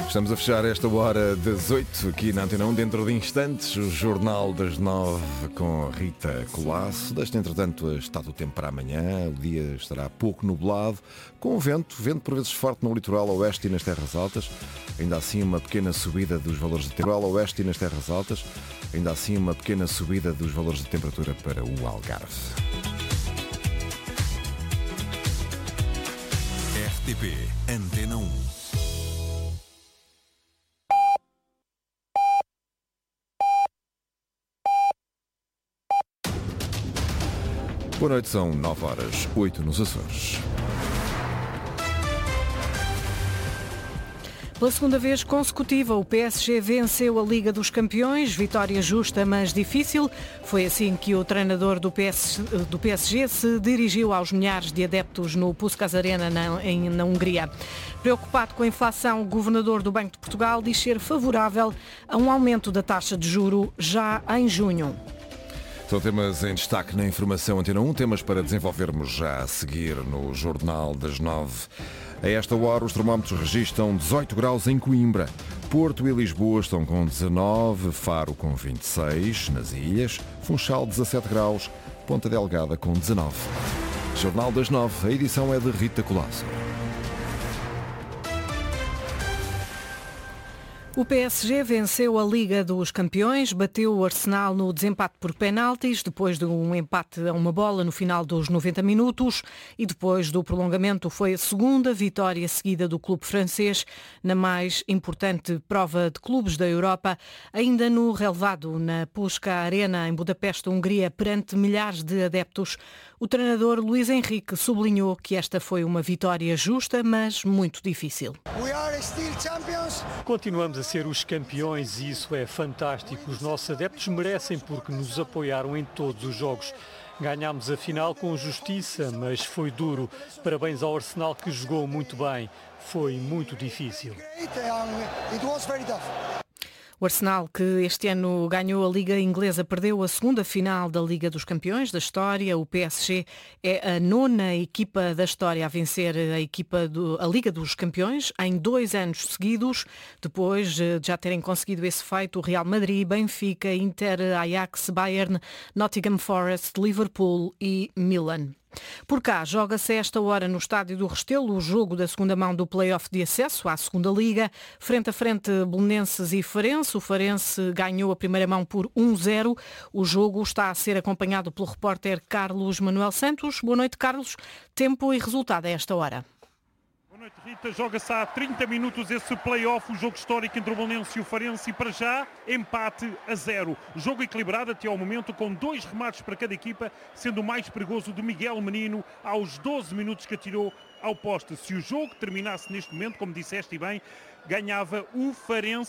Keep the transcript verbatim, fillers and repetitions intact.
Estamos a fechar esta hora das oito aqui na Antena um. Dentro de instantes, o Jornal das nove com Rita Colasso. Deste, entretanto, estado do tempo para amanhã. O dia estará pouco nublado, com vento, vento por vezes forte no litoral oeste e nas terras altas. Ainda assim, uma pequena subida dos valores de temperatura ao oeste e nas terras altas. Ainda assim, uma pequena subida dos valores de temperatura para o Algarve. R T P Antena um. Boa noite, são nove horas, oito nos Açores. Pela segunda vez consecutiva, o P S G venceu a Liga dos Campeões, vitória justa, mas difícil. Foi assim que o treinador do P S, do P S G se dirigiu aos milhares de adeptos no Puskás Arena, na, em, na Hungria. Preocupado com a inflação, o governador do Banco de Portugal diz ser favorável a um aumento da taxa de juro já em junho. São temas em destaque na Informação Antena um, temas para desenvolvermos já a seguir no Jornal das nove. A esta hora, os termómetros registram dezoito graus em Coimbra. Porto e Lisboa estão com dezanove, Faro com vinte e seis, nas ilhas, Funchal dezassete graus, Ponta Delgada com dezanove. Jornal das nove, a edição é de Rita Colasso. O P S G venceu a Liga dos Campeões, bateu o Arsenal no desempate por penaltis, depois de um empate a uma bola no final dos noventa minutos, e depois do prolongamento foi a segunda vitória seguida do clube francês na mais importante prova de clubes da Europa, ainda no relevado na Puskás Arena em Budapeste, Hungria, perante milhares de adeptos. O treinador Luís Henrique sublinhou que esta foi uma vitória justa, mas muito difícil. Continuamos a ser os campeões e isso é fantástico. Os nossos adeptos merecem porque nos apoiaram em todos os jogos. Ganhámos a final com justiça, mas foi duro. Parabéns ao Arsenal que jogou muito bem. Foi muito difícil. O Arsenal, que este ano ganhou a Liga Inglesa, perdeu a segunda final da Liga dos Campeões da história. O P S G é a nona equipa da história a vencer a, equipa do, a Liga dos Campeões em dois anos seguidos, depois de já terem conseguido esse feito o Real Madrid, Benfica, Inter, Ajax, Bayern, Nottingham Forest, Liverpool e Milan. Por cá, joga-se a esta hora no Estádio do Restelo o jogo da segunda mão do play-off de acesso à segunda Liga. Frente a frente, Belenenses e Farense. O Farense ganhou a primeira mão por um zero. O jogo está a ser acompanhado pelo repórter Carlos Manuel Santos. Boa noite, Carlos. Tempo e resultado a esta hora. Boa noite, Rita. Joga-se há trinta minutos esse play-off, o jogo histórico entre o Belenenses e o Farense, e para já empate a zero. Jogo equilibrado até ao momento, com dois remates para cada equipa, sendo o mais perigoso de Miguel Menino aos doze minutos que atirou ao poste. Se o jogo terminasse neste momento, como disseste bem, ganhava o Farense.